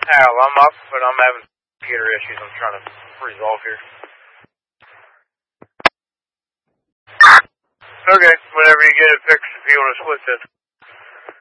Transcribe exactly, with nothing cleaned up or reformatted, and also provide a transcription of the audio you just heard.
Al, I'm up, but I'm having computer issues I'm trying to resolve here. Okay, whenever you get it fixed, if you want to split this.